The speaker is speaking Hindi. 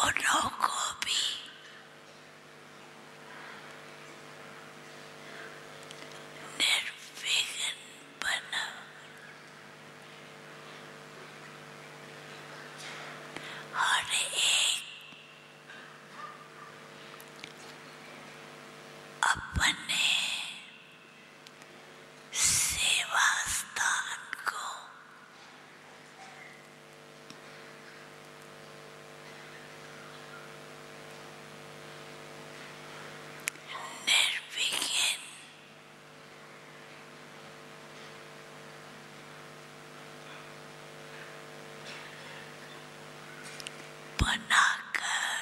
दोनों को भी निर्विघ्न बना, हर एक अपने सेवा स्थान को निर्विघ्न बना